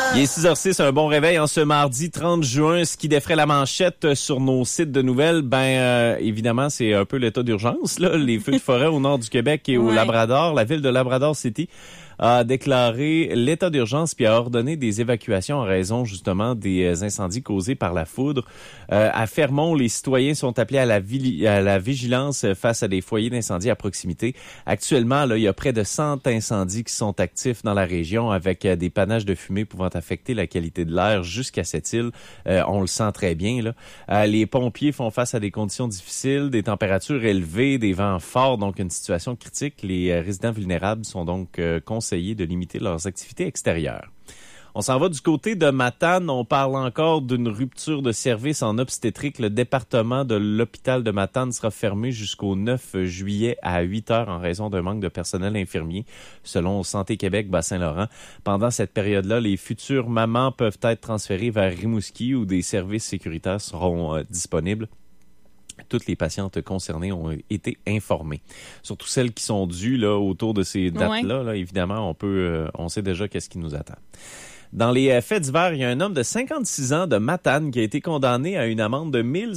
Il est 6h06, un bon réveil en ce mardi 30 juin. Ce qui défrait la manchette sur nos sites de nouvelles, évidemment, c'est un peu l'état d'urgence, là. Les feux de forêt au nord du Québec et au Labrador. La ville de Labrador City a déclaré l'état d'urgence puis a ordonné des évacuations en raison justement des incendies causés par la foudre. À Fermont, les citoyens sont appelés à la vigilance face à des foyers d'incendie à proximité. Actuellement, là, il y a près de 100 incendies qui sont actifs dans la région avec des panaches de fumée pouvant affecter la qualité de l'air jusqu'à cette île. On le sent très bien, là. Les pompiers font face à des conditions difficiles, des températures élevées, des vents forts, donc une situation critique. Les résidents vulnérables sont donc conseillés de limiter leurs activités extérieures. On s'en va du côté de Matane. On parle encore d'une rupture de service en obstétrique. Le département de l'hôpital de Matane sera fermé jusqu'au 9 juillet à 8 heures en raison d'un manque de personnel infirmier, selon Santé Québec Bas-Saint-Laurent. Pendant cette période-là, les futures mamans peuvent être transférées vers Rimouski où des services sécuritaires seront disponibles. Toutes les patientes concernées ont été informées. Surtout celles qui sont dues là, autour de ces dates-là. Là, évidemment, on sait déjà qu'est-ce qui nous attend. Dans les faits divers, il y a un homme de 56 ans de Matane qui a été condamné à une amende de 1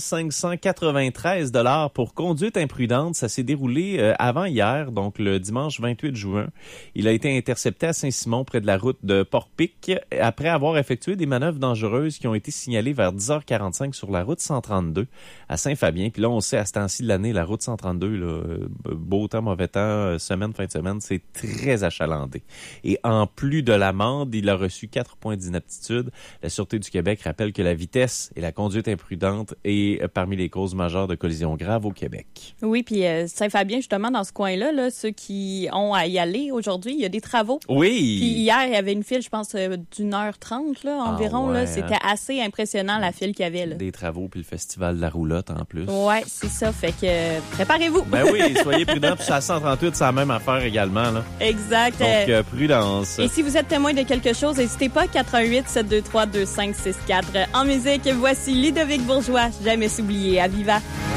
593 $ pour conduite imprudente. Ça s'est déroulé avant hier, donc le dimanche 28 juin. Il a été intercepté à Saint-Simon, près de la route de Port-Pic, après avoir effectué des manœuvres dangereuses qui ont été signalées vers 10h45 sur la route 132 à Saint-Fabien. Puis là, on sait, à ce temps-ci de l'année, la route 132, là, beau temps, mauvais temps, semaine, fin de semaine, c'est très achalandé. Et en plus de l'amende, il a reçu 4 points d'inaptitude. La Sûreté du Québec rappelle que la vitesse et la conduite imprudente est parmi les causes majeures de collisions graves au Québec. Oui, puis Saint-Fabien, justement, dans ce coin-là, là, ceux qui ont à y aller aujourd'hui, il y a des travaux. Oui! Puis hier, il y avait une file, je pense, d'1h30 là, environ. Ouais, là. C'était assez impressionnant, la file qu'il y avait. Là. Des travaux, puis le festival de la roulotte, en plus. Oui, c'est ça. Fait que préparez-vous! Ben oui, soyez prudents. Puis à 138, c'est la même affaire également. Là. Exact. Donc, prudence. Et si vous êtes témoin de quelque chose, n'hésitez pas, 88 723 2564. En musique, voici Ludovic Bourgeois, Jamais s'oublier, à Viva.